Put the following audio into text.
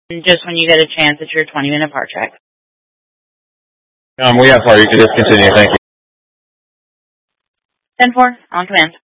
just when you get a chance, it's your 20-minute part check. We have part. You can just continue. Thank you. 10-4, on command.